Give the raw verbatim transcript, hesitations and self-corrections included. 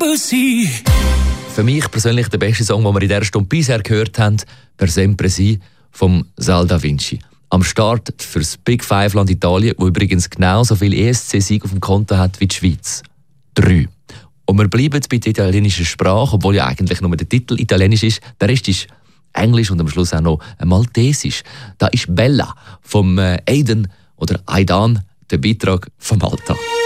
così. Für mich persönlich der beste Song, den wir in dieser Stunde bisher gehört haben, «Per sempre si» vom Sal Da Vinci. Am Start für das Big Five Land Italien, wo übrigens genauso viele E S C-Siege auf dem Konto hat wie die Schweiz. Drei. Und wir bleiben bei der italienischen Sprache, obwohl ja eigentlich nur der Titel italienisch ist. Der Rest ist Englisch und am Schluss auch noch Maltesisch. Da ist «Bella» vom Aidan oder Aidan, der Beitrag von Malta.